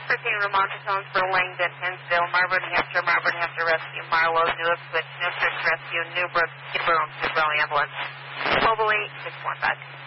Ramontatones for Langdon, Hinsdale, Marlborough, Hampshire Rescue, Marlow, New Ipswich, New Church Rescue, Newbrook, Skid Row, Ambulance. Mobility 615.